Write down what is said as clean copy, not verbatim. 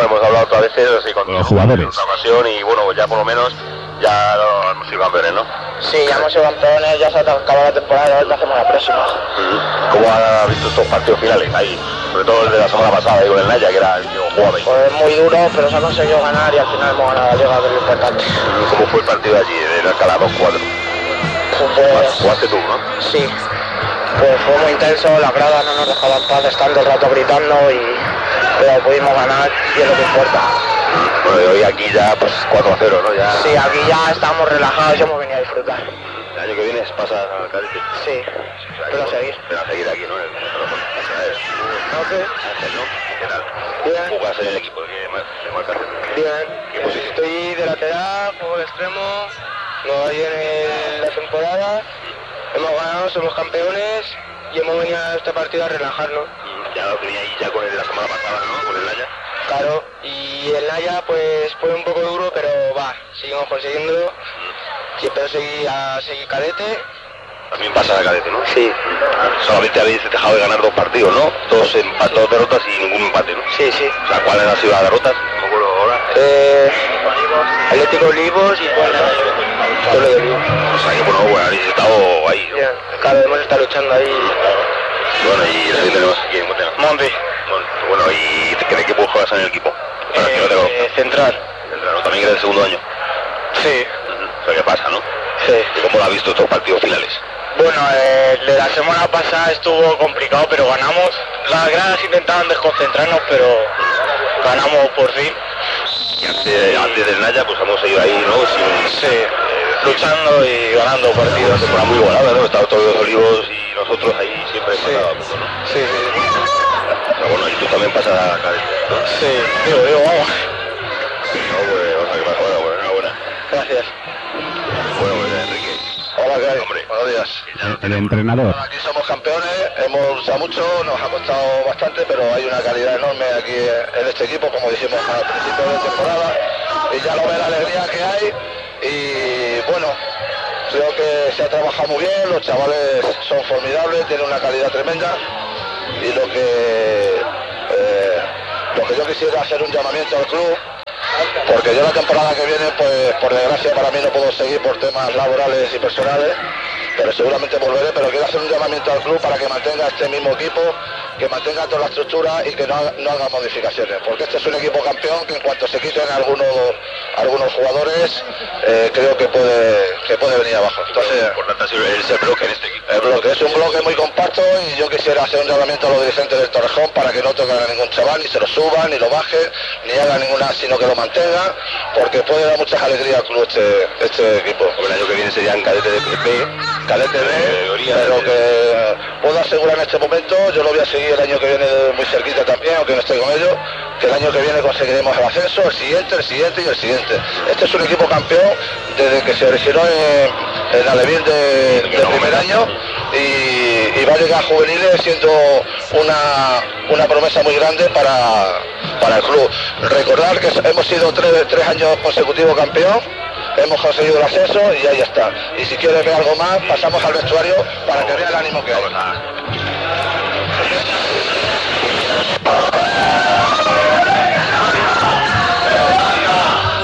hemos hablado otras veces así con los jugadores. En otra ocasión y bueno, ya por lo menos ya hemos sido campeones, ¿no? Sí, ya hemos sido campeones, ya se ha acabado la temporada, ahora hacemos la próxima. ¿Cómo has visto estos partidos finales ahí? Sobre todo el de la semana pasada, ahí con el Naya, que era el que jugaba ahí. Pues muy duro, pero se ha conseguido ganar y al final hemos ganado la liga, que es lo importante. ¿Cómo fue el partido allí, en Alcalá 2-4? Pues, jugaste tú, ¿no? Sí, pues fue muy intenso, las gradas no nos dejaban paz, estando el rato gritando, pero pudimos ganar y es lo que importa. Bueno, y hoy aquí ya pues 4-0, ¿no? Ya... Sí, aquí ya estamos relajados y hemos venido a disfrutar. El año que viene pasa al cadete. Sí, pero a seguir. Pero a seguir aquí, ¿no? ¿Qué tal? Bien. ¿Jugas en el equipo de Marcas? Bien, estoy de lateral, juego de extremo, no hay en la temporada, hemos ganado, somos campeones y hemos venido a esta partida a relajarnos. Ya lo tenía ahí ya con la semana pasada, ¿no? Con el Naya. Claro, y el Naya pues fue un poco duro, pero va, seguimos consiguiéndolo. Siempre seguir cadete. También pasa a cadete, ¿no? Sí. Solamente habéis dejado de ganar 2 partidos, ¿no? 2 derrotas y ningún empate, ¿no? Sí, sí. O sea, ¿cuáles han sido las derrotas? No me acuerdo ahora. Atlético Olivos y Puebla. Solo de Olivos. O sea, que bueno, habéis estado ahí, ¿no? Bien. Claro, hemos estado luchando ahí. Bueno, y el tenemos aquí en Montena. Monte. Bueno, ¿y qué equipo juegas en el equipo? Central. Central, ¿no? También eres el segundo año. Sí. O sea, ¿qué pasa, no? Sí. ¿Y cómo lo has visto estos partidos finales? Bueno, el de la semana pasada estuvo complicado, pero ganamos. Las gradas intentaban desconcentrarnos, pero ganamos por fin. Y antes del Naya, pues hemos seguido ahí, ¿no? Luchando y ganando partidos. Una muy igualada, ¿no? Estaban todos los Olivos y nosotros ahí siempre pasado a punto, ¿no? Sí. Pero bueno, y tú también pasas a cadete, ¿no? Sí, digo, vamos. No, pues, o sea, que mejor, bueno, enhorabuena. Gracias. Bueno, pues Enrique. Hola, ¿qué hay? Hombre. Buenos días. El entrenador. Aquí somos campeones, hemos luchado mucho, nos ha costado bastante, pero hay una calidad enorme aquí en este equipo, como dijimos al principio de temporada, y ya lo ve la alegría que hay, y bueno, creo que se ha trabajado muy bien, los chavales son formidables, tienen una calidad tremenda, y lo que yo quisiera hacer un llamamiento al club, porque yo la temporada que viene, pues por desgracia para mí no puedo seguir por temas laborales y personales, pero seguramente volveré, pero quiero hacer un llamamiento al club para que mantenga este mismo equipo, que mantenga toda la estructura y que no haga modificaciones, porque este es un equipo campeón que en cuanto se quiten algunos jugadores, creo que puede venir abajo. Entonces, lo importante ha sido ese bloque en este equipo. el bloque es un bloque muy compacto y yo quisiera hacer un llamamiento a los dirigentes del Torrejón para que no toquen a ningún chaval, ni se lo suban, ni lo bajen, ni hagan ninguna, sino que lo mantengan, porque puede dar muchas alegrías al club este equipo. El año que viene serían cadete de B, Cadete B, pero que puedo asegurar en este momento, yo lo voy a seguir el año que viene muy cerquita también, aunque no estoy con ellos, que el año que viene conseguiremos el ascenso, el siguiente y el siguiente. Este es un equipo campeón desde que se originó en Alevín de primer año y va a llegar a juveniles siendo una promesa muy grande para el club. Recordar que hemos sido tres años consecutivos campeón, hemos conseguido el ascenso y ahí está. Y si quieres ver algo más, pasamos al vestuario para que vea el ánimo que hay.